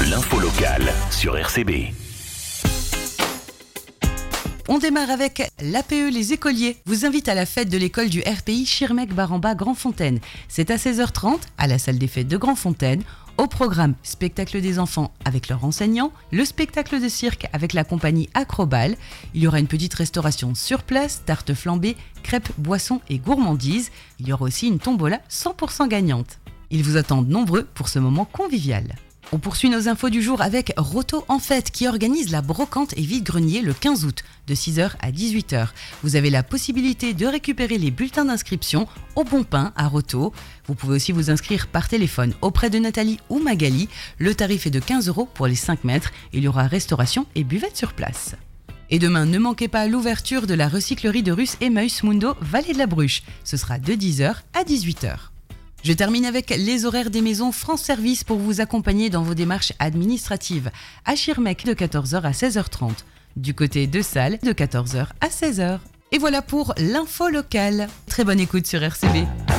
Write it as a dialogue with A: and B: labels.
A: L'info locale sur RCB.
B: On démarre avec l'APE Les Écoliers vous invite à la fête de l'école du RPI Schirmeck-Baramba Grandfontaine. C'est à 16h30 à la salle des fêtes de Grandfontaine. Au programme, spectacle des enfants avec leurs enseignants, le spectacle de cirque avec la compagnie Acrobal. Il y aura une petite restauration sur place, tartes flambées, crêpes, boissons et gourmandises. Il y aura aussi une tombola 100% gagnante. Ils vous attendent nombreux pour ce moment convivial. On poursuit nos infos du jour avec Roto en fête qui organise la brocante et vide-grenier le 15 août de 6h à 18h. Vous avez la possibilité de récupérer les bulletins d'inscription au Bon Pain à Roto. Vous pouvez aussi vous inscrire par téléphone auprès de Nathalie ou Magali. Le tarif est de 15 € pour les 5 mètres. Il y aura restauration et buvette sur place. Et demain, ne manquez pas l'ouverture de la recyclerie de Russe Emmaüs Mundo Vallée de la Bruche. Ce sera de 10h à 18h. Je termine avec les horaires des maisons France Service pour vous accompagner dans vos démarches administratives. À Schirmeck de 14h à 16h30. Du côté de Salles de 14h à 16h. Et voilà pour l'info locale. Très bonne écoute sur RCB.